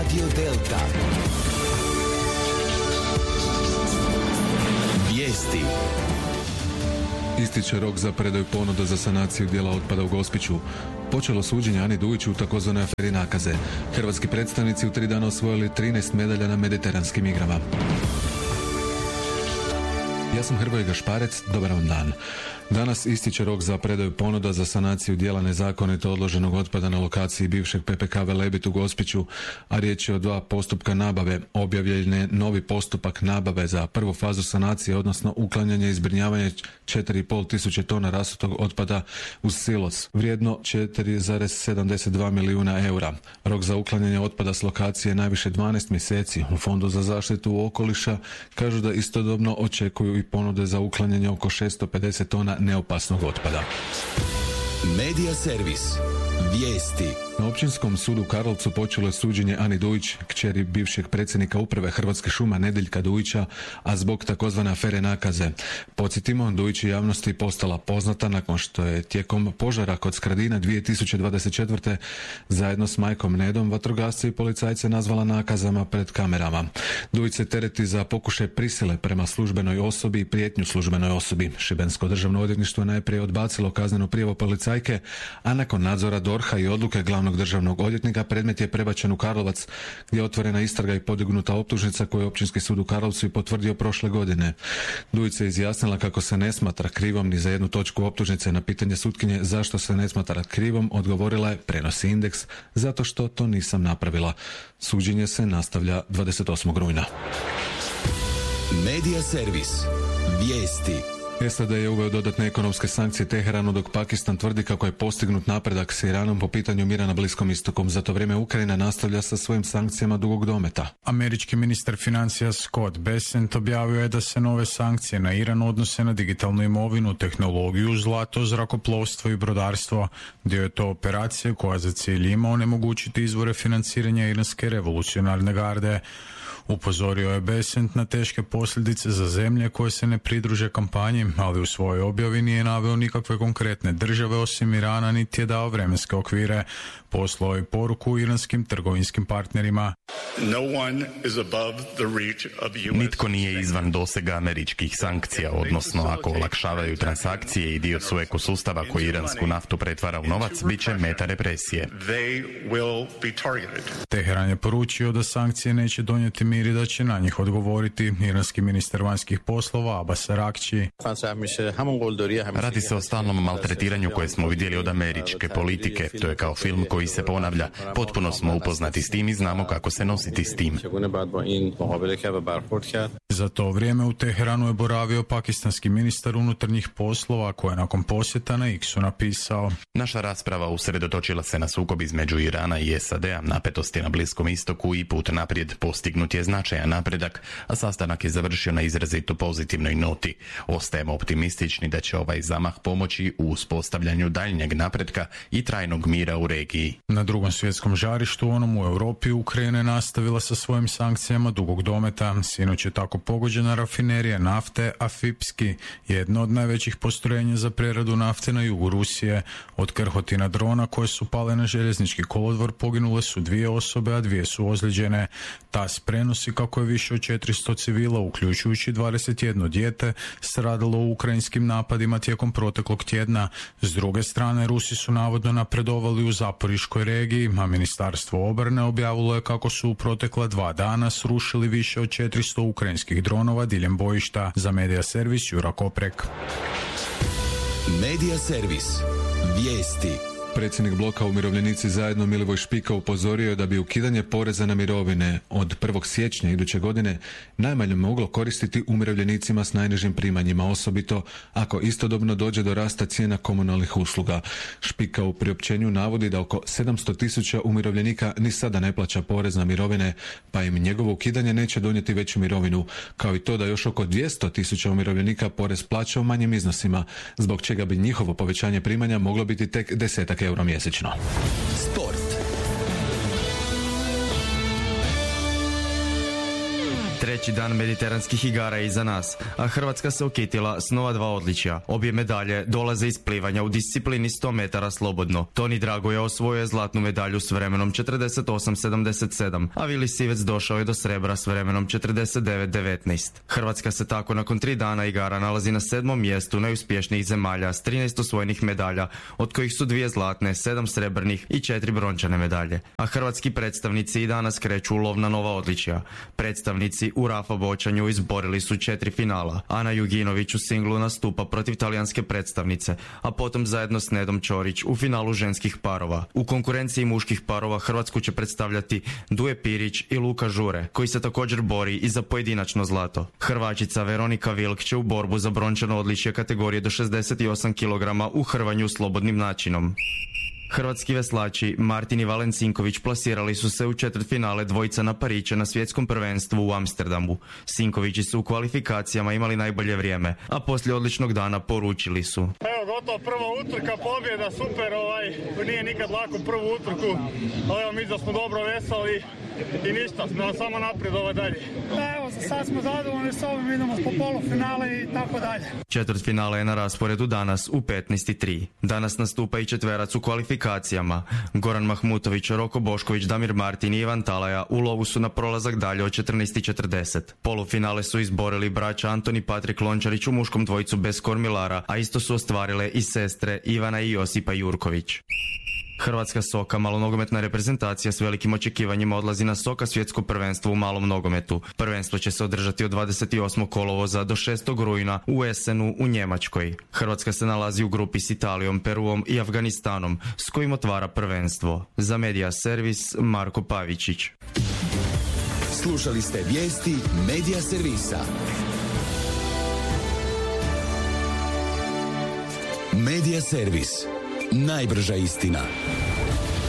Radio Delta. Vijesti. Ističe rok za predaju ponuda za sanaciju dijela otpada u Gospiću. Počelo suđenje Ani Dujiću u takozvanoj aferi nakaze. Hrvatski predstavnici u 3 dana osvojili 13 medalja na mediteranskim igrama. Ja sam Hrvoje Gašparec, dobar vam dan. Danas ističe rok za predaju ponuda za sanaciju dijela nezakonito odloženog otpada na lokaciji bivšeg PPK Velebit u Gospiću, a riječ je o 2 postupka nabave. Objavljen je novi postupak nabave za prvu fazu sanacije, odnosno uklanjanje i zbrinjavanje 4,5 tisuće tona rasutog otpada uz silos, vrijedno 4,72 milijuna eura. Rok za uklanjanje otpada s lokacije je najviše 12 mjeseci. U Fondu za zaštitu okoliša kažu da istodobno očekuju i ponude za uklanjanje oko 650 tona neopasnog otpada. Medija servis. Vijesti. Na Općinskom sudu u Karlovcu počelo je suđenje Ani Dujić, kćeri bivšeg predsjednika uprave Hrvatskih šuma Nedeljka Dujića, a zbog takozvane afere nakaze. Podsjetimo, Dujić je javnosti postala poznata nakon što je tijekom požara kod Skradina 2024. zajedno s majkom Nedom vatrogasce i policajce nazvala nakazama pred kamerama. Dujić se tereti za pokušaj prisile prema službenoj osobi i prijetnju službenoj osobi. Šibensko državno odvjetništvo najprije odbacilo kaznenu prijavu policajke, a nakon nadzora DORH-a i odluke glavnog državnog odvjetnika predmet je prebačen u Karlovac, gdje je otvorena istraga i podignuta optužnica koju je Općinski sud u Karlovcu i potvrdio prošle godine. Dujić se izjasnila kako se ne smatra krivom ni za jednu točku optužnice. Na pitanje sutkinje zašto se ne smatra krivom odgovorila je, prenosi Indeks, zato što to nisam napravila. Suđenje se nastavlja 28. rujna. Medija servis. Vijesti. SAD je uveo dodatne ekonomske sankcije Teheranu, dok Pakistan tvrdi kako je postignut napredak s Iranom po pitanju mira na Bliskom istoku. Za to vrijeme Ukrajina nastavlja sa svojim sankcijama dugog dometa. Američki ministar financija Scott Bessent objavio je da se nove sankcije na Iran odnose na digitalnu imovinu, tehnologiju, zlato, zrakoplovstvo i brodarstvo. Dio je to operacije koja za cilj ima onemogućiti izvore financiranja iranske revolucionarne garde. Upozorio je Bessent na teške posljedice za zemlje koje se ne pridruže kampanji, ali u svojoj objavi nije naveo nikakve konkretne države osim Irana, niti je dao vremenske okvire. Poslao je poruku iranskim trgovinskim partnerima. Nitko nije izvan dosega američkih sankcija, odnosno ako olakšavaju transakcije i dio su ekosustava koji iransku naftu pretvara u novac, bit će meta represije. Teheran je poručio da sankcije neće donijeti mir i da će na njih odgovoriti. Iranski ministar vanjskih poslova Abbas Araghchi. Radi se o stalnom maltretiranju koje smo vidjeli od američke politike. To je kao film koji se ponavlja. Potpuno smo upoznati s tim i znamo kako se nositi s tim. Za to vrijeme u Teheranu je boravio pakistanski ministar unutarnjih poslova koji je nakon posjeta na X-u napisao: Naša rasprava usredotočila se na sukob između Irana i SAD-a, napetosti na Bliskom istoku i put naprijed. Postignut je značajan napredak, a sastanak je završio na izrazito pozitivnoj noti. Ostajemo optimistični da će ovaj zamah pomoći u uspostavljanju daljnjeg napretka i trajnog mira u regiji. Na drugom svjetskom žarištu, onom u Europi, Ukrajina je nastavila sa svojim sankcijama dugog dometa. Sinoć je tako pogođena rafinerija nafte Afipski, jedno od najvećih postrojenja za preradu nafte na jugu Rusije. Od krhotina drona koje su pale na željeznički kolodvor poginule su 2 osobe, a 2 su ozlijeđene. TASS prenosi kako je više od 400 civila, uključujući 21 dijete, stradalo u ukrajinskim napadima tijekom proteklog tjedna. S druge strane, Rusi su navodno napredovali u Zaporiškoj regiji, a Ministarstvo obrane objavilo je kako su u protekla 2 dana srušili više od 400 ukrajinskih dronova diljem bojišta. Za Medija servis Jura Koprek. Medija servis. Vijesti. Predsjednik bloka Umirovljenici zajedno Milivoj Špika upozorio je da bi ukidanje poreza na mirovine od 1. siječnja iduće godine najmanje moglo koristiti umirovljenicima s najnižim primanjima, osobito ako istodobno dođe do rasta cijena komunalnih usluga. Špika u priopćenju navodi da oko 700.000 umirovljenika ni sada ne plaća porez na mirovine, pa im njegovo ukidanje neće donijeti veću mirovinu, kao i to da još oko 200.000 umirovljenika porez plaća u manjim iznosima, zbog čega bi njihovo povećanje primanja moglo biti tek 10 euro mjesečno. Sport. Treći dan mediteranskih igara je iza nas, a Hrvatska se okitila s nova 2 odličja. Obje medalje dolaze iz plivanja u disciplini 100 metara slobodno. Toni Dragoja osvojio je zlatnu medalju s vremenom 48.77, a Vili Sivec došao je do srebra s vremenom 49.19. Hrvatska se tako nakon 3 dana igara nalazi na 7. mjestu najuspješnijih zemalja s 13 osvojenih medalja, od kojih su 2 zlatne, 7 srebrnih i 4 brončane medalje. A hrvatski predstavnici i danas kreću u lov na nova odličja. Predstavnici u Rafa Bočanju izborili su 4 finala. Ana Juginović u singlu nastupa protiv talijanske predstavnice, a potom zajedno s Nedom Ćorić u finalu ženskih parova. U konkurenciji muških parova Hrvatsku će predstavljati Duje Pirić i Luka Žure, koji se također bori i za pojedinačno zlato. Hrvačica Veronika Vilk će u borbu za brončano odličje kategorije do 68 kg u hrvanju slobodnim načinom. Hrvatski veslači Martin i Valen Sinković plasirali su se u četvrtfinale dvojica na pariće na svjetskom prvenstvu u Amsterdamu. Sinkovići su u kvalifikacijama imali najbolje vrijeme, a poslije odličnog dana poručili su: Evo, gotovo prva utrka, pobjeda, super, nije nikad lako prvu utrku, ali evo, mi da smo dobro veslali i ništa, samo naprijed dalje. Evo, sad smo zadovoljni s ovim, idemo po polufinale i tako dalje. Četvrtfinale je na rasporedu danas u 15:03. Danas nastupa i četverac u kvalifikacijama. Goran Mahmutović, Roko Bošković, Damir Martin i Ivan Talaja u lovu su na prolazak dalje od 14:40. Polufinale su izborili braća Antoni Patrik Lončarić u muškom dvojicu bez kormilara, a isto su ostvarile i sestre Ivana i Josipa Jurković. Hrvatska soka, malonogometna reprezentacija s velikim očekivanjima odlazi na Soka svjetsko prvenstvo u malom nogometu. Prvenstvo će se održati od 28. kolovoza do 6. rujna u Essenu u Njemačkoj. Hrvatska se nalazi u grupi s Italijom, Peruom i Afganistanom, s kojim otvara prvenstvo. Za Media Servis, Marko Pavičić. Slušali ste vijesti Media Servisa. Media Servis. Najbrža istina.